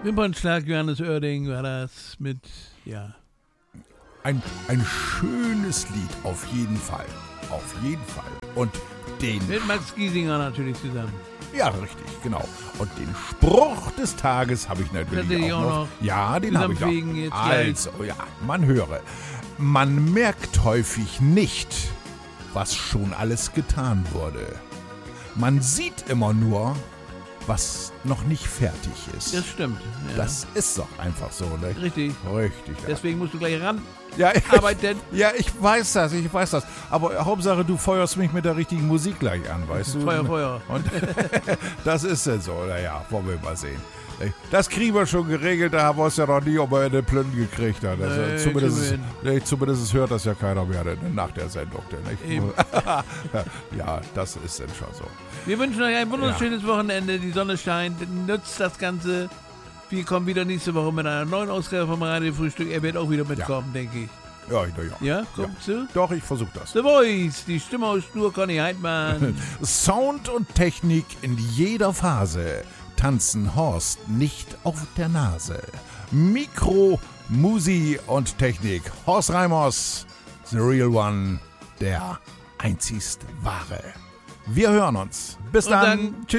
Wimpernschlag, Johannes Oerding war das mit, ja. Ein schönes Lied, auf jeden Fall. Auf jeden Fall. Und den... Mit Max Giesinger natürlich zusammen. Ja, richtig, genau. Und den Spruch des Tages habe ich natürlich auch noch. Ja, den habe ich auch. Jetzt also, ja, man höre. Man merkt häufig nicht, was schon alles getan wurde. Man sieht immer nur, was noch nicht fertig ist. Das stimmt. Ja. Das ist doch einfach so, ne? Richtig. Richtig. Ja. Deswegen musst du gleich ran. Ja, arbeiten. Ja, ich weiß das. Aber Hauptsache, du feuerst mich mit der richtigen Musik gleich an, weißt du? Feuer. Und das ist denn so. Naja, wollen wir mal sehen. Das kriegen wir schon geregelt, da haben wir es ja noch nie, ob er eine Plünn gekriegt hat. Also zumindest hört das ja keiner mehr nach der Sendung. Ja, das ist dann schon so. Wir wünschen euch ein wunderschönes Wochenende. Die Sonne scheint. Nutzt das Ganze. Wir kommen wieder nächste Woche mit einer neuen Ausgabe vom Radio-Frühstück. Er wird auch wieder mitkommen, denke ich. Ja. Ja, kommt zu? Doch, ich versuche das. The Voice, die Stimme aus Stur, Conny Heidmann. Sound und Technik in jeder Phase. Tanzen Horst nicht auf der Nase. Mikro, Musi und Technik. Horst Reimers, the real one, der einzigst wahre. Wir hören uns. Bis dann. Tschüss.